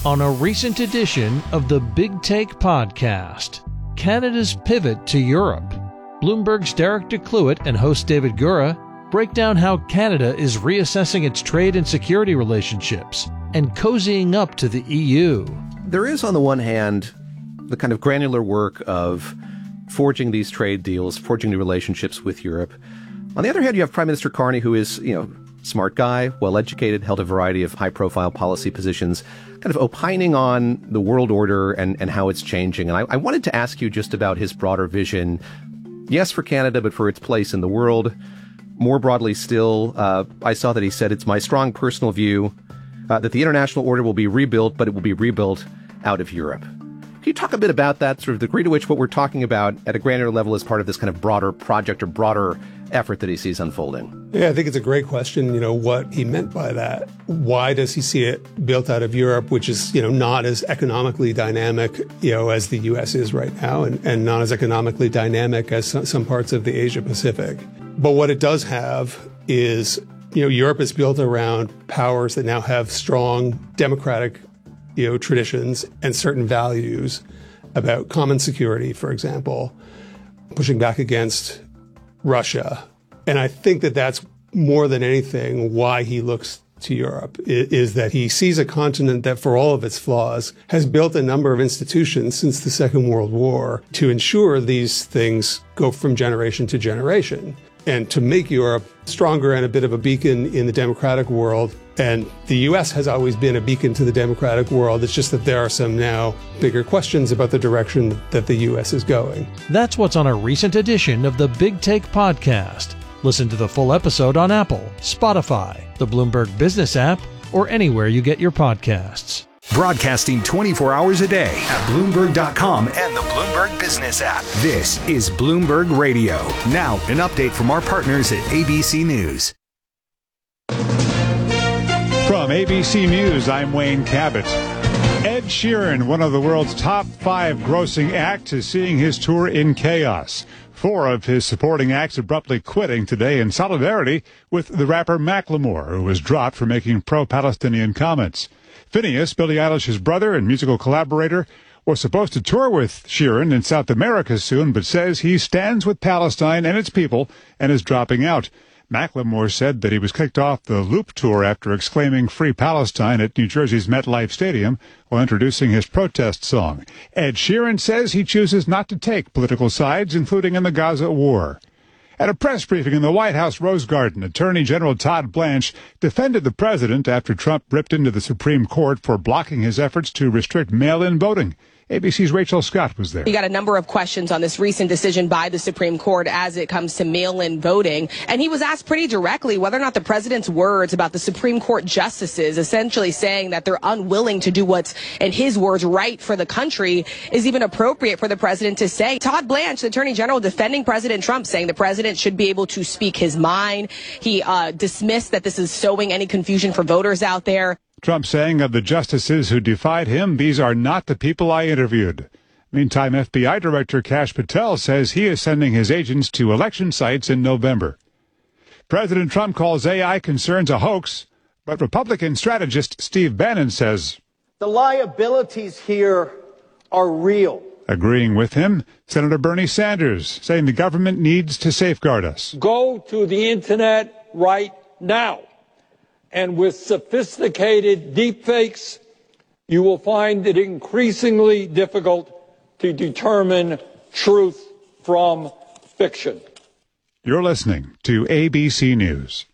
on a recent edition of the Big Take podcast, Canada's pivot to Europe. Bloomberg's Derek DeCluett and host David Gura break down how Canada is reassessing its trade and security relationships and cozying up to the EU. There is, on the one hand, the kind of granular work of forging these trade deals, forging new relationships with Europe. On the other hand, you have Prime Minister Carney, who is, smart guy, well-educated, held a variety of high-profile policy positions, kind of opining on the world order and how it's changing. And I wanted to ask you just about his broader vision, yes, for Canada, but for its place in the world. More broadly still, I saw that he said, it's my strong personal view that the international order will be rebuilt, but it will be rebuilt out of Europe. Can you talk a bit about that, sort of the degree to which what we're talking about at a granular level is part of this kind of broader project or broader effort that he sees unfolding? Yeah, I think it's a great question, what he meant by that. Why does he see it built out of Europe, which is, not as economically dynamic, as the U.S. is right now, and not as economically dynamic as some parts of the Asia Pacific. But what it does have is, Europe is built around powers that now have strong democratic traditions and certain values about common security, for example, pushing back against Russia. And I think that that's more than anything why he looks to Europe, is that he sees a continent that, for all of its flaws, has built a number of institutions since the Second World War to ensure these things go from generation to generation, and to make Europe stronger and a bit of a beacon in the democratic world. And the U.S. has always been a beacon to the democratic world. It's just that there are some now bigger questions about the direction that the U.S. is going. That's what's on a recent edition of the Big Take podcast. Listen to the full episode on Apple, Spotify, the Bloomberg Business app, or anywhere you get your podcasts. Broadcasting 24 hours a day at Bloomberg.com and the Bloomberg Business app. This is Bloomberg Radio. Now, an update from our partners at ABC News. From ABC News, I'm Wayne Cabot. Ed Sheeran, one of the world's top 5 grossing acts, is seeing his tour in chaos. 4 of his supporting acts abruptly quitting today in solidarity with the rapper Macklemore, who was dropped for making pro-Palestinian comments. Phineas, Billie Eilish's brother and musical collaborator, was supposed to tour with Sheeran in South America soon, but says he stands with Palestine and its people and is dropping out. Macklemore said that he was kicked off the Loop Tour after exclaiming Free Palestine at New Jersey's MetLife Stadium while introducing his protest song. Ed Sheeran says he chooses not to take political sides, including in the Gaza war. At a press briefing in the White House Rose Garden, Attorney General Todd Blanche defended the president after Trump ripped into the Supreme Court for blocking his efforts to restrict mail-in voting. ABC's Rachel Scott was there. You got a number of questions on this recent decision by the Supreme Court as it comes to mail-in voting. And he was asked pretty directly whether or not the president's words about the Supreme Court justices essentially saying that they're unwilling to do what's, in his words, right for the country is even appropriate for the president to say. Todd Blanche, the Attorney General, defending President Trump, saying the president should be able to speak his mind. He dismissed that this is sowing any confusion for voters out there. Trump saying of the justices who defied him, these are not the people I interviewed. Meantime, FBI Director Kash Patel says he is sending his agents to election sites in November. President Trump calls AI concerns a hoax, but Republican strategist Steve Bannon says the liabilities here are real. Agreeing with him, Senator Bernie Sanders saying the government needs to safeguard us. Go to the internet right now. And with sophisticated deepfakes, you will find it increasingly difficult to determine truth from fiction. You're listening to ABC News.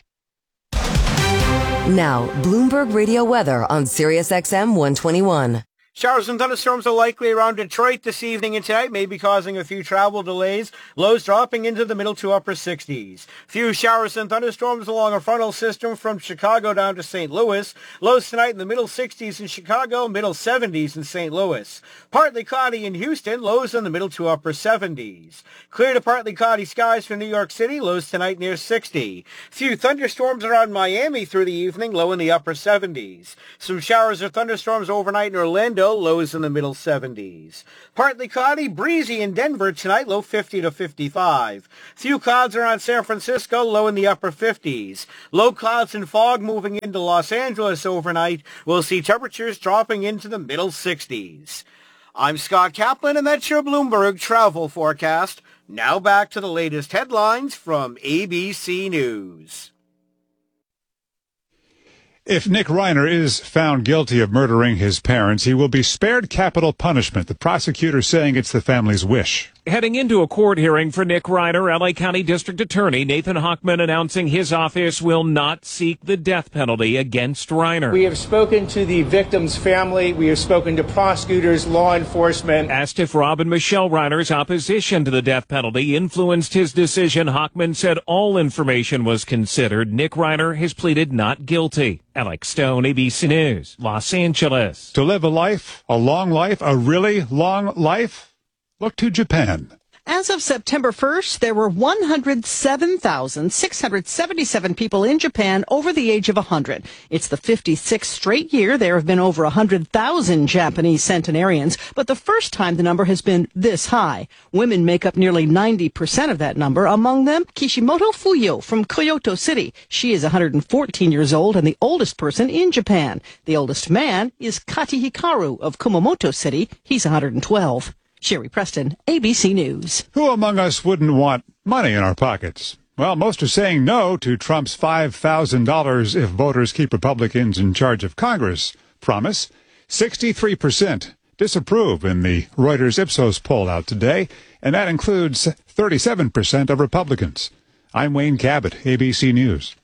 Now, Bloomberg Radio weather on SiriusXM 121. Showers and thunderstorms are likely around Detroit this evening and tonight, maybe causing a few travel delays. Lows dropping into the middle to upper 60s. Few showers and thunderstorms along a frontal system from Chicago down to St. Louis. Lows tonight in the middle 60s in Chicago, middle 70s in St. Louis. Partly cloudy in Houston, lows in the middle to upper 70s. Clear to partly cloudy skies for New York City, lows tonight near 60. Few thunderstorms around Miami through the evening, low in the upper 70s. Some showers or thunderstorms overnight in Orlando. Francisco, lows in the middle 70s. Partly cloudy, breezy in Denver tonight, low 50 to 55. Few clouds around San Francisco, low in the upper 50s. Low clouds and fog moving into Los Angeles overnight. We'll see temperatures dropping into the middle 60s. I'm Scott Kaplan, and that's your Bloomberg travel forecast. Now back to the latest headlines from ABC News. If Nick Reiner is found guilty of murdering his parents, he will be spared capital punishment. The prosecutor saying it's the family's wish. Heading into a court hearing for Nick Reiner, L.A. County District Attorney Nathan Hochman announcing his office will not seek the death penalty against Reiner. We have spoken to the victim's family. We have spoken to prosecutors, law enforcement. Asked if Rob and Michelle Reiner's opposition to the death penalty influenced his decision, Hochman said all information was considered. Nick Reiner has pleaded not guilty. Alex Stone, ABC News, Los Angeles. To live a life, a long life, a really long life? Look to Japan. As of September 1st, there were 107,677 people in Japan over the age of 100. It's the 56th straight year there have been over 100,000 Japanese centenarians, but the first time the number has been this high. Women make up nearly 90% of that number, among them Kishimoto Fuyo from Kyoto City. She is 114 years old and the oldest person in Japan. The oldest man is Kati Hikaru of Kumamoto City. He's 112. Sherry Preston, ABC News. Who among us wouldn't want money in our pockets? Well, most are saying no to Trump's $5,000 if voters keep Republicans in charge of Congress promise. 63% disapprove in the Reuters Ipsos poll out today, and that includes 37% of Republicans. I'm Wayne Cabot, ABC News.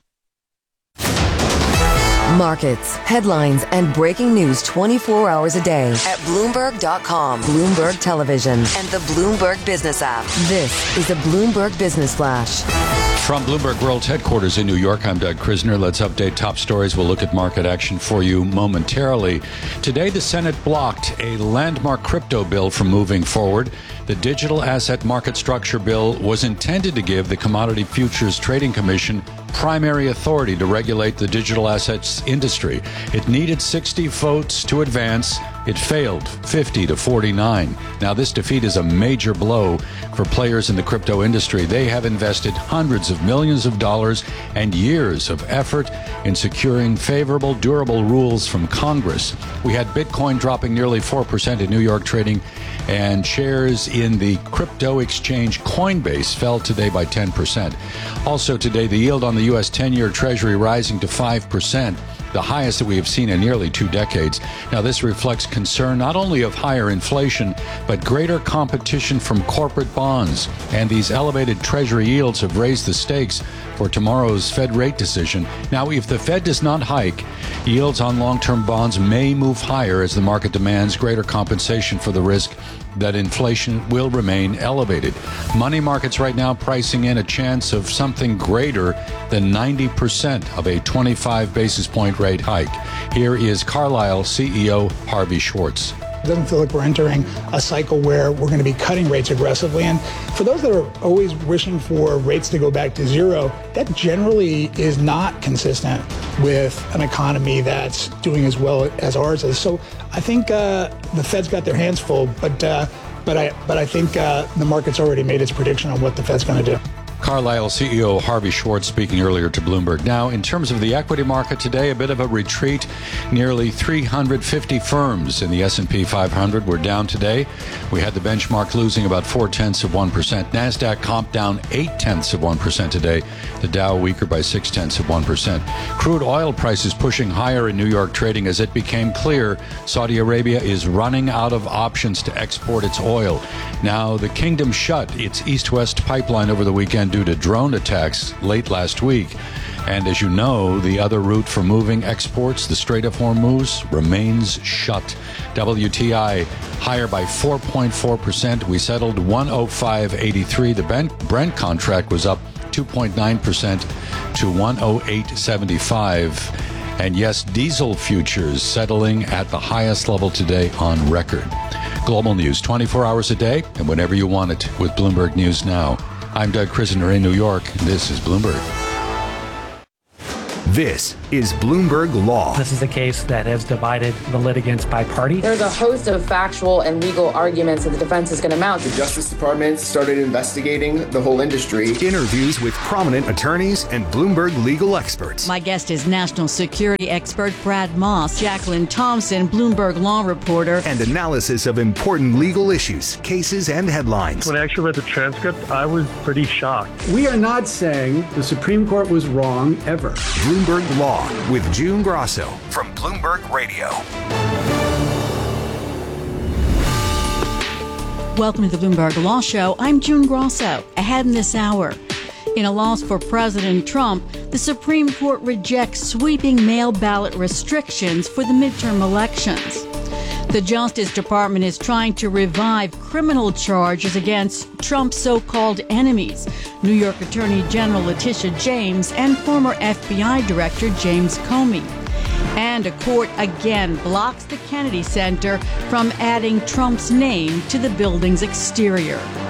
Markets, headlines, and breaking news 24 hours a day at Bloomberg.com, Bloomberg Television, and the Bloomberg Business app. This is a Bloomberg Business Flash. From Bloomberg World's headquarters in New York, I'm Doug Krisner. Let's update top stories. We'll look at market action for you momentarily. Today, the Senate blocked a landmark crypto bill from moving forward. The Digital Asset Market Structure Bill was intended to give the Commodity Futures Trading Commission primary authority to regulate the digital assets industry. It needed 60 votes to advance. It failed 50 to 49. Now, this defeat is a major blow for players in the crypto industry. They have invested hundreds of millions of dollars and years of effort in securing favorable, durable rules from Congress. We had Bitcoin dropping nearly 4% in New York trading, and shares in the crypto exchange Coinbase fell today by 10%. Also today, the yield on the U.S. 10-year Treasury rising to 5%. The highest that we have seen in nearly 2 decades. Now, this reflects concern not only of higher inflation, but greater competition from corporate bonds. And these elevated Treasury yields have raised the stakes for tomorrow's Fed rate decision. Now, if the Fed does not hike, yields on long-term bonds may move higher as the market demands greater compensation for the risk that inflation will remain elevated. Money markets right now pricing in a chance of something greater than 90% of a 25 basis point rate hike. Here is Carlyle CEO Harvey Schwartz. It doesn't feel like we're entering a cycle where we're going to be cutting rates aggressively. And for those that are always wishing for rates to go back to zero, that generally is not consistent with an economy that's doing as well as ours is. So I think the Fed's got their hands full, but I think the market's already made its prediction on what the Fed's going to do. Carlyle CEO Harvey Schwartz speaking earlier to Bloomberg. Now, in terms of the equity market today, a bit of a retreat. Nearly 350 firms in the S&P 500 were down today. We had the benchmark losing about 0.4%. NASDAQ comp down 0.8% today. The Dow weaker by 0.6%. Crude oil prices pushing higher in New York trading as it became clear Saudi Arabia is running out of options to export its oil. Now, the kingdom shut its east-west pipeline over the weekend due to drone attacks late last week. And as you know, the other route for moving exports, the Strait of Hormuz, remains shut. WTI higher by 4.4%. We settled 105.83. The Brent contract was up 2.9% to 108.75. And yes, diesel futures settling at the highest level today on record. Global news 24 hours a day and whenever you want it with Bloomberg News Now. I'm Doug Krisner in New York. This is Bloomberg. This is Bloomberg Law. This is a case that has divided the litigants by party. There's a host of factual and legal arguments that the defense is going to mount. The Justice Department started investigating the whole industry. Interviews with prominent attorneys and Bloomberg legal experts. My guest is national security expert Brad Moss, Jacqueline Thompson, Bloomberg law reporter. And analysis of important legal issues, cases, and headlines. When I actually read the transcript, I was pretty shocked. We are not saying the Supreme Court was wrong ever. Bloomberg Law with June Grosso from Bloomberg Radio. Welcome to the Bloomberg Law Show. I'm June Grosso. Ahead in this hour, in a loss for President Trump, the Supreme Court rejects sweeping mail ballot restrictions for the midterm elections. The Justice Department is trying to revive criminal charges against Trump's so-called enemies, New York Attorney General Letitia James and former FBI Director James Comey. And a court again blocks the Kennedy Center from adding Trump's name to the building's exterior.